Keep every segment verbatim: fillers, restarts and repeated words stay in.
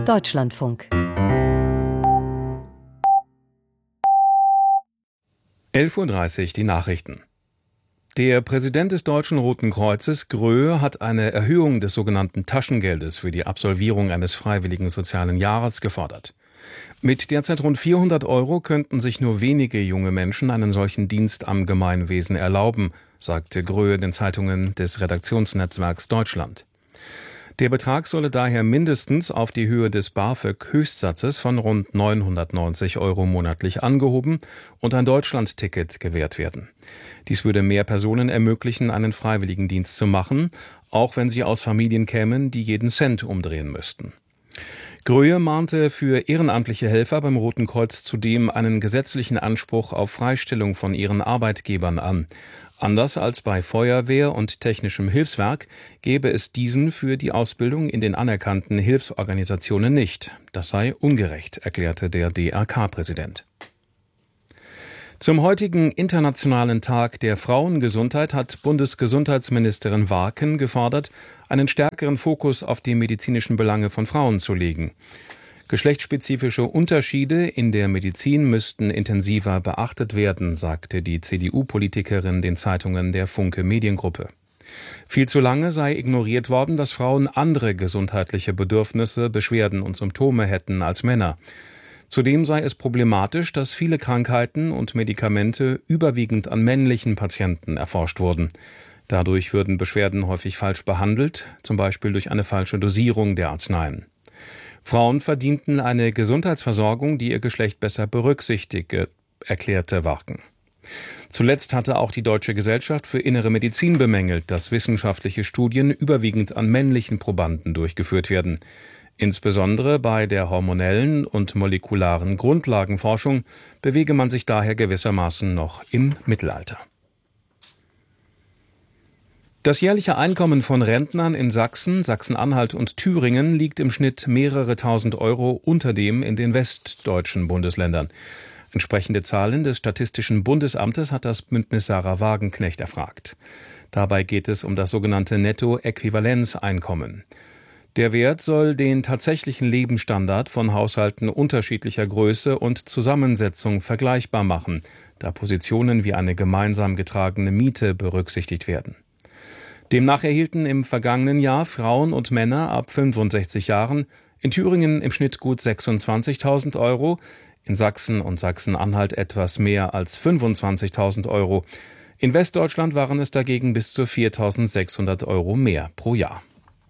Deutschlandfunk. elf Uhr dreißig, die Nachrichten. Der Präsident des Deutschen Roten Kreuzes, Gröhe, hat eine Erhöhung des sogenannten Taschengeldes für die Absolvierung eines freiwilligen sozialen Jahres gefordert. Mit derzeit rund vierhundert Euro könnten sich nur wenige junge Menschen einen solchen Dienst am Gemeinwesen erlauben, sagte Gröhe den Zeitungen des Redaktionsnetzwerks Deutschland. Der Betrag solle daher mindestens auf die Höhe des BAföG-Höchstsatzes von rund neunhundertneunzig Euro monatlich angehoben und ein Deutschlandticket gewährt werden. Dies würde mehr Personen ermöglichen, einen Freiwilligendienst zu machen, auch wenn sie aus Familien kämen, die jeden Cent umdrehen müssten. Gröhe mahnte für ehrenamtliche Helfer beim Roten Kreuz zudem einen gesetzlichen Anspruch auf Freistellung von ihren Arbeitgebern an. Anders als bei Feuerwehr und technischem Hilfswerk gäbe es diesen für die Ausbildung in den anerkannten Hilfsorganisationen nicht. Das sei ungerecht, erklärte der D R K-Präsident. Zum heutigen Internationalen Tag der Frauengesundheit hat Bundesgesundheitsministerin Warken gefordert, einen stärkeren Fokus auf die medizinischen Belange von Frauen zu legen. Geschlechtsspezifische Unterschiede in der Medizin müssten intensiver beachtet werden, sagte die C D U-Politikerin den Zeitungen der Funke Mediengruppe. Viel zu lange sei ignoriert worden, dass Frauen andere gesundheitliche Bedürfnisse, Beschwerden und Symptome hätten als Männer. Zudem sei es problematisch, dass viele Krankheiten und Medikamente überwiegend an männlichen Patienten erforscht wurden. Dadurch würden Beschwerden häufig falsch behandelt, zum Beispiel durch eine falsche Dosierung der Arzneien. Frauen verdienten eine Gesundheitsversorgung, die ihr Geschlecht besser berücksichtige, erklärte Warken. Zuletzt hatte auch die Deutsche Gesellschaft für Innere Medizin bemängelt, dass wissenschaftliche Studien überwiegend an männlichen Probanden durchgeführt werden. Insbesondere bei der hormonellen und molekularen Grundlagenforschung bewege man sich daher gewissermaßen noch im Mittelalter. Das jährliche Einkommen von Rentnern in Sachsen, Sachsen-Anhalt und Thüringen liegt im Schnitt mehrere tausend Euro unter dem in den westdeutschen Bundesländern. Entsprechende Zahlen des Statistischen Bundesamtes hat das Bündnis Sarah Wagenknecht erfragt. Dabei geht es um das sogenannte Nettoäquivalenzeinkommen. Der Wert soll den tatsächlichen Lebensstandard von Haushalten unterschiedlicher Größe und Zusammensetzung vergleichbar machen, da Positionen wie eine gemeinsam getragene Miete berücksichtigt werden. Demnach erhielten im vergangenen Jahr Frauen und Männer ab fünfundsechzig Jahren in Thüringen im Schnitt gut sechsundzwanzigtausend Euro, in Sachsen und Sachsen-Anhalt etwas mehr als fünfundzwanzigtausend Euro. In Westdeutschland waren es dagegen bis zu viertausendsechshundert Euro mehr pro Jahr.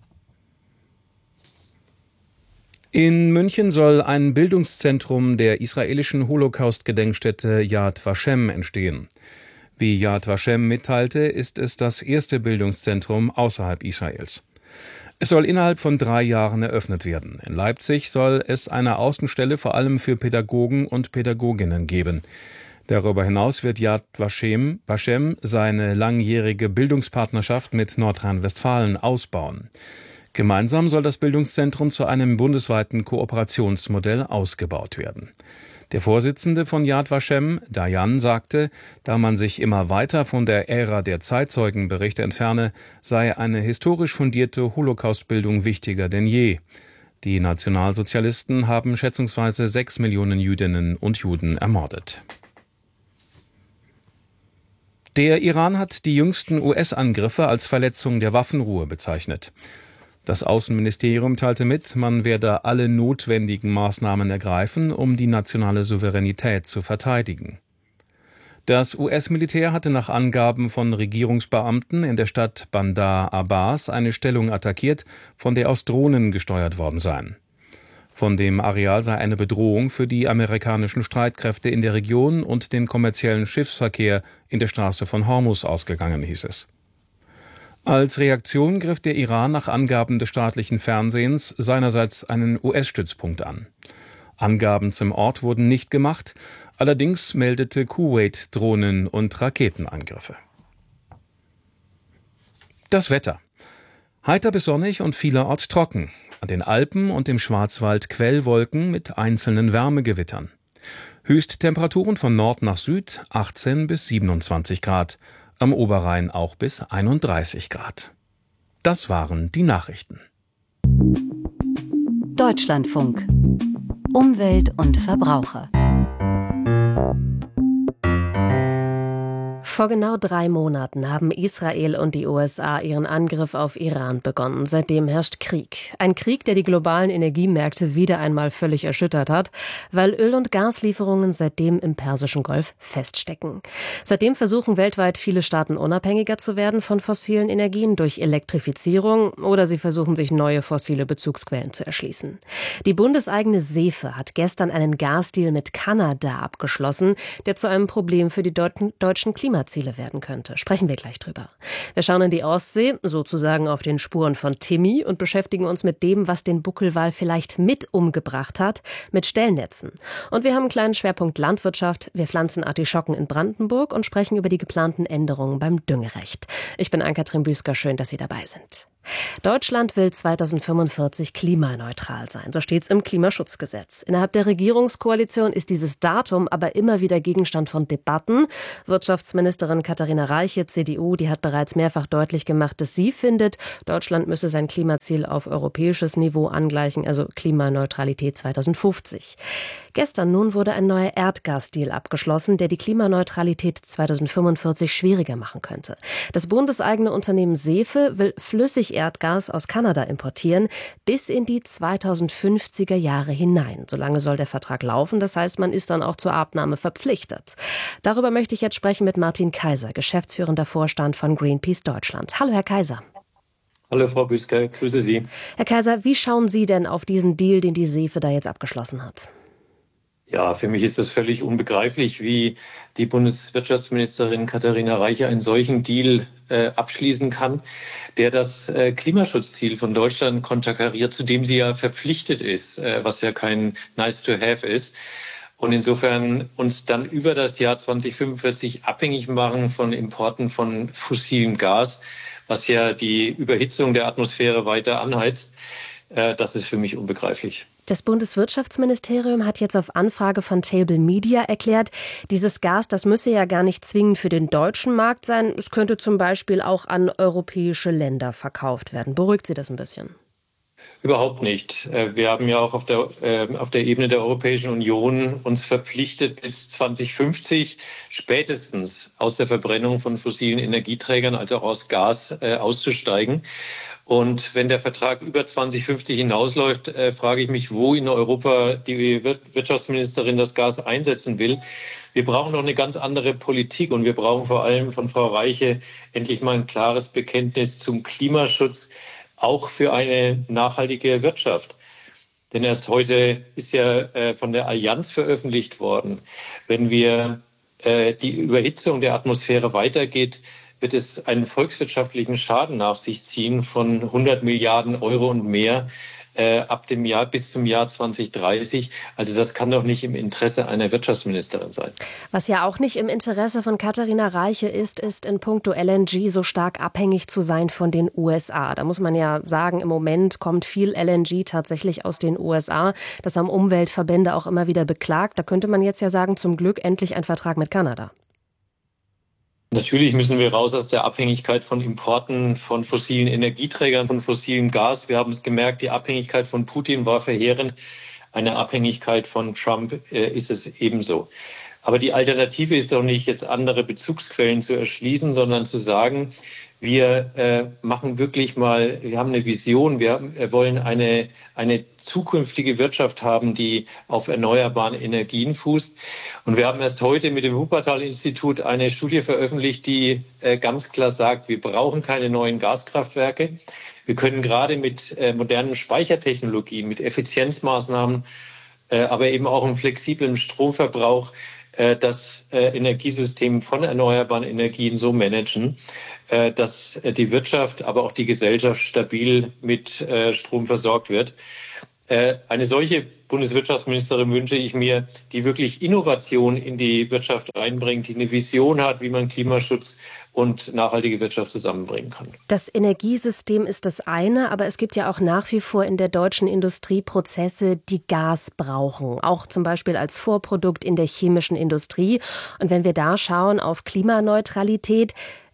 In München soll ein Bildungszentrum der israelischen Holocaust-Gedenkstätte Yad Vashem entstehen. Wie Yad Vashem mitteilte, ist es das erste Bildungszentrum außerhalb Israels. Es soll innerhalb von drei Jahren eröffnet werden. In Leipzig soll es eine Außenstelle vor allem für Pädagogen und Pädagoginnen geben. Darüber hinaus wird Yad Vashem, Vashem seine langjährige Bildungspartnerschaft mit Nordrhein-Westfalen ausbauen. Gemeinsam soll das Bildungszentrum zu einem bundesweiten Kooperationsmodell ausgebaut werden. Der Vorsitzende von Yad Vashem, Dayan, sagte, da man sich immer weiter von der Ära der Zeitzeugenberichte entferne, sei eine historisch fundierte Holocaustbildung wichtiger denn je. Die Nationalsozialisten haben schätzungsweise sechs Millionen Jüdinnen und Juden ermordet. Der Iran hat die jüngsten U S-Angriffe als Verletzung der Waffenruhe bezeichnet. Das Außenministerium teilte mit, man werde alle notwendigen Maßnahmen ergreifen, um die nationale Souveränität zu verteidigen. Das U S-Militär hatte nach Angaben von Regierungsbeamten in der Stadt Bandar Abbas eine Stellung attackiert, von der aus Drohnen gesteuert worden seien. Von dem Areal sei eine Bedrohung für die amerikanischen Streitkräfte in der Region und den kommerziellen Schiffsverkehr in der Straße von Hormuz ausgegangen, hieß es. Als Reaktion griff der Iran nach Angaben des staatlichen Fernsehens seinerseits einen U S-Stützpunkt an. Angaben zum Ort wurden nicht gemacht, allerdings meldete Kuwait Drohnen- und Raketenangriffe. Das Wetter. Heiter bis sonnig und vielerorts trocken. An den Alpen und im Schwarzwald Quellwolken mit einzelnen Wärmegewittern. Höchsttemperaturen von Nord nach Süd achtzehn bis siebenundzwanzig Grad. Am Oberrhein auch bis einunddreißig Grad. Das waren die Nachrichten. Deutschlandfunk. Umwelt und Verbraucher. Vor genau drei Monaten haben Israel und die U S A ihren Angriff auf Iran begonnen. Seitdem herrscht Krieg. Ein Krieg, der die globalen Energiemärkte wieder einmal völlig erschüttert hat, weil Öl- und Gaslieferungen seitdem im Persischen Golf feststecken. Seitdem versuchen weltweit viele Staaten unabhängiger zu werden von fossilen Energien durch Elektrifizierung oder sie versuchen sich neue fossile Bezugsquellen zu erschließen. Die bundeseigene SEFE hat gestern einen Gasdeal mit Kanada abgeschlossen, der zu einem Problem für die deut- deutschen Klimaziele werden könnte. Sprechen wir gleich drüber. Wir schauen in die Ostsee, sozusagen auf den Spuren von Timmy und beschäftigen uns mit dem, was den Buckelwal vielleicht mit umgebracht hat, mit Stellnetzen. Und wir haben einen kleinen Schwerpunkt Landwirtschaft. Wir pflanzen Artischocken in Brandenburg und sprechen über die geplanten Änderungen beim Düngerecht. Ich bin Ann-Kathrin Büsker, schön, dass Sie dabei sind. Deutschland will zweitausendfünfundvierzig klimaneutral sein, so steht es im Klimaschutzgesetz. Innerhalb der Regierungskoalition ist dieses Datum aber immer wieder Gegenstand von Debatten. Wirtschaftsministerin Katharina Reiche, C D U, die hat bereits mehrfach deutlich gemacht, dass sie findet, Deutschland müsse sein Klimaziel auf europäisches Niveau angleichen, also Klimaneutralität zweitausendfünfzig. Gestern nun wurde ein neuer Erdgasdeal abgeschlossen, der die Klimaneutralität zweitausendfünfundvierzig schwieriger machen könnte. Das bundeseigene Unternehmen SEFE will Flüssigerdgas aus Kanada importieren, bis in die zweitausendfünfziger Jahre hinein. Solange soll der Vertrag laufen, das heißt, man ist dann auch zur Abnahme verpflichtet. Darüber möchte ich jetzt sprechen mit Martin Kaiser, geschäftsführender Vorstand von Greenpeace Deutschland. Hallo, Herr Kaiser. Hallo, Frau Büsker, grüße Sie. Herr Kaiser, wie schauen Sie denn auf diesen Deal, den die SEFE da jetzt abgeschlossen hat? Ja, für mich ist das völlig unbegreiflich, wie die Bundeswirtschaftsministerin Katharina Reiche einen solchen Deal äh, abschließen kann, der das äh, Klimaschutzziel von Deutschland konterkariert, zu dem sie ja verpflichtet ist, äh, was ja kein nice to have ist. Und insofern uns dann über das Jahr zweitausendfünfundvierzig abhängig machen von Importen von fossilem Gas, was ja die Überhitzung der Atmosphäre weiter anheizt. Äh, das ist für mich unbegreiflich. Das Bundeswirtschaftsministerium hat jetzt auf Anfrage von Table Media erklärt, dieses Gas, das müsse ja gar nicht zwingend für den deutschen Markt sein. Es könnte zum Beispiel auch an europäische Länder verkauft werden. Beruhigt Sie das ein bisschen? Überhaupt nicht. Wir haben ja auch auf der, auf der Ebene der Europäischen Union uns verpflichtet, bis zweitausendfünfzig spätestens aus der Verbrennung von fossilen Energieträgern, also auch aus Gas, auszusteigen. Und wenn der Vertrag über zweitausendfünfzig hinausläuft, äh, frage ich mich, wo in Europa die Wirtschaftsministerin das Gas einsetzen will. Wir brauchen doch eine ganz andere Politik und wir brauchen vor allem von Frau Reiche endlich mal ein klares Bekenntnis zum Klimaschutz, auch für eine nachhaltige Wirtschaft. Denn erst heute ist ja äh, von der Allianz veröffentlicht worden, wenn wir äh, die Überhitzung der Atmosphäre weitergeht, wird es einen volkswirtschaftlichen Schaden nach sich ziehen von hundert Milliarden Euro und mehr äh, ab dem Jahr bis zum Jahr zweitausenddreißig. Also das kann doch nicht im Interesse einer Wirtschaftsministerin sein. Was ja auch nicht im Interesse von Katharina Reiche ist, ist in puncto L N G so stark abhängig zu sein von den U S A. Da muss man ja sagen, im Moment kommt viel L N G tatsächlich aus den U S A. Das haben Umweltverbände auch immer wieder beklagt. Da könnte man jetzt ja sagen, zum Glück endlich ein Vertrag mit Kanada. Natürlich müssen wir raus aus der Abhängigkeit von Importen von fossilen Energieträgern, von fossilem Gas. Wir haben es gemerkt, die Abhängigkeit von Putin war verheerend. Eine Abhängigkeit von Trump äh, ist es ebenso. Aber die Alternative ist doch nicht, jetzt andere Bezugsquellen zu erschließen, sondern zu sagen, wir äh, machen wirklich mal, wir haben eine Vision, wir wollen eine, eine zukünftige Wirtschaft haben, die auf erneuerbaren Energien fußt. Und wir haben erst heute mit dem Wuppertal-Institut eine Studie veröffentlicht, die äh, ganz klar sagt, wir brauchen keine neuen Gaskraftwerke. Wir können gerade mit äh, modernen Speichertechnologien, mit Effizienzmaßnahmen, äh, aber eben auch im flexiblen Stromverbrauch äh, das äh, Energiesystem von erneuerbaren Energien so managen, äh, dass äh, die Wirtschaft, aber auch die Gesellschaft stabil mit äh, Strom versorgt wird. Äh, eine solche Bundeswirtschaftsministerin wünsche ich mir, die wirklich Innovation in die Wirtschaft reinbringt, die eine Vision hat, wie man Klimaschutz und nachhaltige Wirtschaft zusammenbringen kann. Das Energiesystem ist das eine, aber es gibt ja auch nach wie vor in der deutschen Industrie Prozesse, die Gas brauchen, auch zum Beispiel als Vorprodukt in der chemischen Industrie. Und wenn wir da schauen auf Klimaneutralität,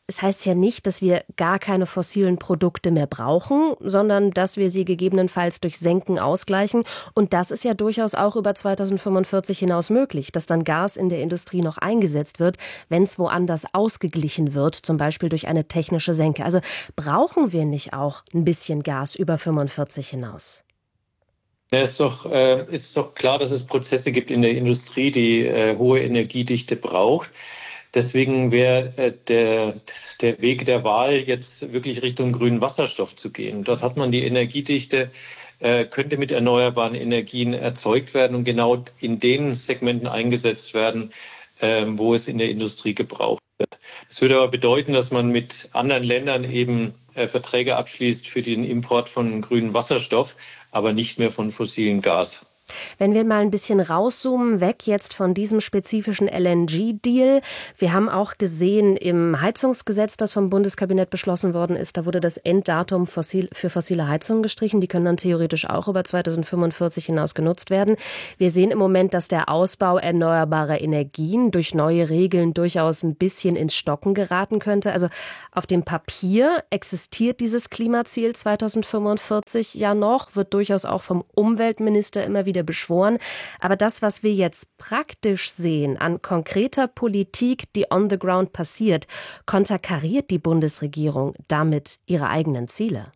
es heißt ja nicht, dass wir gar keine fossilen Produkte mehr brauchen, sondern dass wir sie gegebenenfalls durch Senken ausgleichen. Und das ist ja durchaus auch über zweitausendfünfundvierzig hinaus möglich, dass dann Gas in der Industrie noch eingesetzt wird, wenn es woanders ausgeglichen wird, zum Beispiel durch eine technische Senke. Also brauchen wir nicht auch ein bisschen Gas über fünfundvierzig hinaus? Ja, ist doch, äh, ist doch klar, dass es Prozesse gibt in der Industrie, die äh, hohe Energiedichte braucht. Deswegen wäre äh, der, der Weg der Wahl jetzt wirklich Richtung grünen Wasserstoff zu gehen. Dort hat man die Energiedichte, äh, könnte mit erneuerbaren Energien erzeugt werden und genau in den Segmenten eingesetzt werden, äh, wo es in der Industrie gebraucht wird. Das würde aber bedeuten, dass man mit anderen Ländern eben äh, Verträge abschließt für den Import von grünem Wasserstoff, aber nicht mehr von fossilem Gas. Wenn wir mal ein bisschen rauszoomen, weg jetzt von diesem spezifischen L N G-Deal. Wir haben auch gesehen im Heizungsgesetz, das vom Bundeskabinett beschlossen worden ist, da wurde das Enddatum fossil, für fossile Heizungen gestrichen. Die können dann theoretisch auch über zweitausendfünfundvierzig hinaus genutzt werden. Wir sehen im Moment, dass der Ausbau erneuerbarer Energien durch neue Regeln durchaus ein bisschen ins Stocken geraten könnte. Also auf dem Papier existiert dieses Klimaziel zweitausendfünfundvierzig ja noch, wird durchaus auch vom Umweltminister immer wieder beschworen. Aber das, was wir jetzt praktisch sehen an konkreter Politik, die on the ground passiert, konterkariert die Bundesregierung damit ihre eigenen Ziele.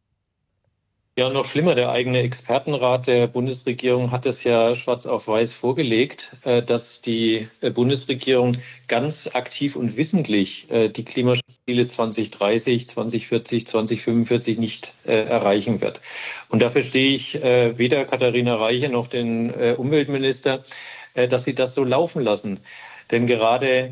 Ja, noch schlimmer, der eigene Expertenrat der Bundesregierung hat es ja schwarz auf weiß vorgelegt, dass die Bundesregierung ganz aktiv und wissentlich die Klimaschutzziele zwanzig dreißig, zwanzig vierzig, zwanzig fünfundvierzig nicht erreichen wird. Und dafür stehe ich weder Katharina Reiche noch den Umweltminister, dass sie das so laufen lassen. Denn gerade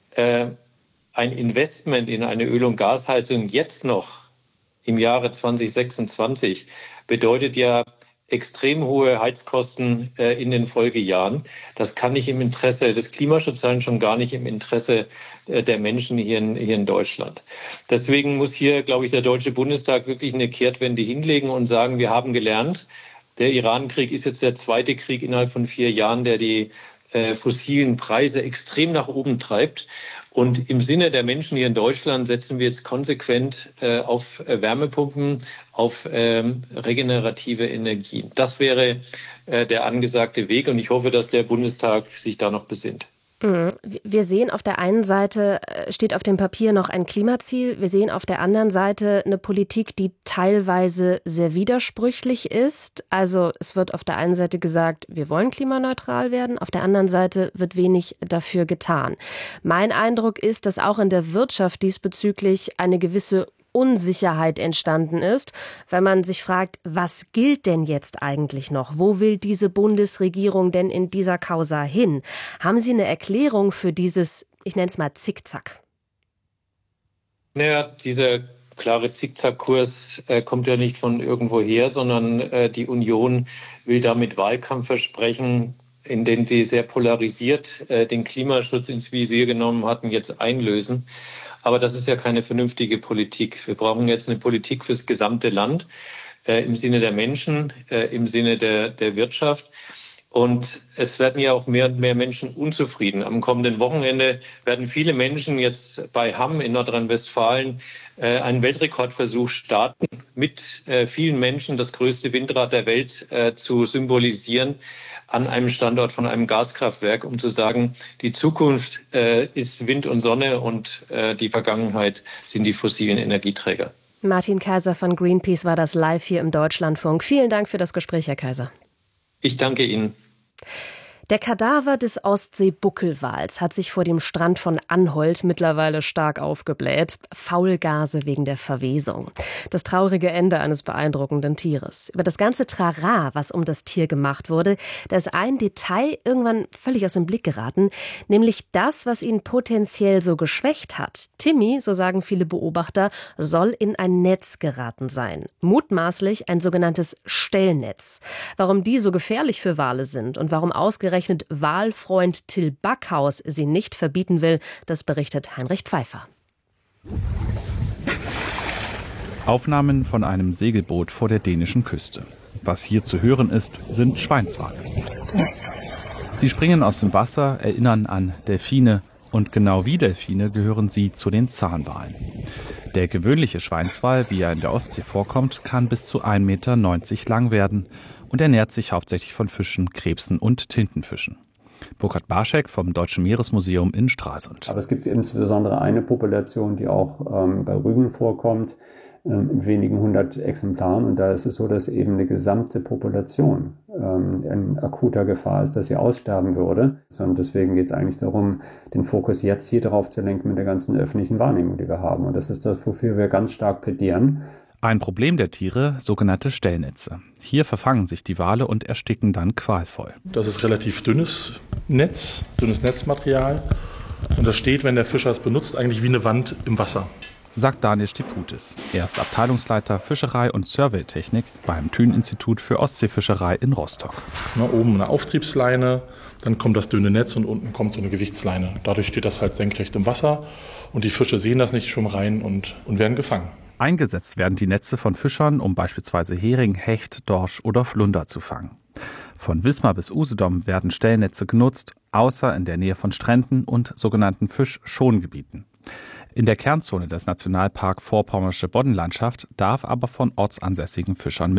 ein Investment in eine Öl- und Gasheizung jetzt noch im Jahre zwanzig sechsundzwanzig bedeutet ja extrem hohe Heizkosten äh, in den Folgejahren. Das kann nicht im Interesse des Klimaschutzes sein, schon gar nicht im Interesse äh, der Menschen hier in, hier in Deutschland. Deswegen muss hier, glaube ich, der Deutsche Bundestag wirklich eine Kehrtwende hinlegen und sagen, wir haben gelernt, der Iran-Krieg ist jetzt der zweite Krieg innerhalb von vier Jahren, der die äh, fossilen Preise extrem nach oben treibt. Und im Sinne der Menschen hier in Deutschland setzen wir jetzt konsequent äh, auf äh, Wärmepumpen, auf ähm, regenerative Energien. Das wäre äh, der angesagte Weg und ich hoffe, dass der Bundestag sich da noch besinnt. Wir sehen auf der einen Seite, steht auf dem Papier noch ein Klimaziel. Wir sehen auf der anderen Seite eine Politik, die teilweise sehr widersprüchlich ist. Also es wird auf der einen Seite gesagt, wir wollen klimaneutral werden. Auf der anderen Seite wird wenig dafür getan. Mein Eindruck ist, dass auch in der Wirtschaft diesbezüglich eine gewisse Unsicherheit entstanden ist, weil man sich fragt, was gilt denn jetzt eigentlich noch? Wo will diese Bundesregierung denn in dieser Causa hin? Haben Sie eine Erklärung für dieses, ich nenne es mal Zickzack? Naja, dieser klare Zickzackkurs äh, kommt ja nicht von irgendwo her, sondern äh, die Union will damit Wahlkampfversprechen, in denen sie sehr polarisiert äh, den Klimaschutz ins Visier genommen hatten, jetzt einlösen. Aber das ist ja keine vernünftige Politik. Wir brauchen jetzt eine Politik fürs gesamte Land, äh, im Sinne der Menschen, äh, im Sinne der, der Wirtschaft. Und es werden ja auch mehr und mehr Menschen unzufrieden. Am kommenden Wochenende werden viele Menschen jetzt bei Hamm in Nordrhein-Westfalen äh, einen Weltrekordversuch starten, mit äh, vielen Menschen das größte Windrad der Welt äh, zu symbolisieren an einem Standort von einem Gaskraftwerk, um zu sagen, die Zukunft äh, ist Wind und Sonne und äh, die Vergangenheit sind die fossilen Energieträger. Martin Kaiser von Greenpeace war das live hier im Deutschlandfunk. Vielen Dank für das Gespräch, Herr Kaiser. Ich danke Ihnen. Der Kadaver des Ostsee-Buckelwals hat sich vor dem Strand von Anholt mittlerweile stark aufgebläht. Faulgase wegen der Verwesung. Das traurige Ende eines beeindruckenden Tieres. Über das ganze Trara, was um das Tier gemacht wurde, da ist ein Detail irgendwann völlig aus dem Blick geraten, nämlich das, was ihn potenziell so geschwächt hat. Timmy, so sagen viele Beobachter, soll in ein Netz geraten sein. Mutmaßlich ein sogenanntes Stellnetz. Warum die so gefährlich für Wale sind und warum ausgerechnet Walfreund Till Backhaus sie nicht verbieten will, das berichtet Heinrich Pfeiffer. Aufnahmen von einem Segelboot vor der dänischen Küste. Was hier zu hören ist, sind Schweinswale. Sie springen aus dem Wasser, erinnern an Delfine Und genau wie Delfine gehören sie zu den Zahnwalen. Der gewöhnliche Schweinswal, wie er in der Ostsee vorkommt, kann bis zu ein Meter neunzig lang werden und ernährt sich hauptsächlich von Fischen, Krebsen und Tintenfischen. Burkhard Barschek vom Deutschen Meeresmuseum in Stralsund. Aber es gibt insbesondere eine Population, die auch ähm, bei Rügen vorkommt, ähm, in wenigen hundert Exemplaren. Und da ist es so, dass eben eine gesamte Population ähm, in akuter Gefahr ist, dass sie aussterben würde. Und deswegen geht es eigentlich darum, den Fokus jetzt hier darauf zu lenken mit der ganzen öffentlichen Wahrnehmung, die wir haben. Und das ist das, wofür wir ganz stark plädieren. Ein Problem der Tiere, sogenannte Stellnetze. Hier verfangen sich die Wale und ersticken dann qualvoll. Das ist relativ dünnes Netz, dünnes Netzmaterial. Und das steht, wenn der Fischer es benutzt, eigentlich wie eine Wand im Wasser. Sagt Daniel Stiputis. Er ist Abteilungsleiter Fischerei und Surveytechnik beim Thün-Institut für Ostseefischerei in Rostock. Na, oben eine Auftriebsleine, dann kommt das dünne Netz und unten kommt so eine Gewichtsleine. Dadurch steht das halt senkrecht im Wasser und die Fische sehen das nicht, schwimmen rein und, und werden gefangen. Eingesetzt werden die Netze von Fischern, um beispielsweise Hering, Hecht, Dorsch oder Flunder zu fangen. Von Wismar bis Usedom werden Stellnetze genutzt, außer in der Nähe von Stränden und sogenannten Fischschongebieten. In der Kernzone des Nationalpark Vorpommersche Boddenlandschaft darf aber von ortsansässigen Fischern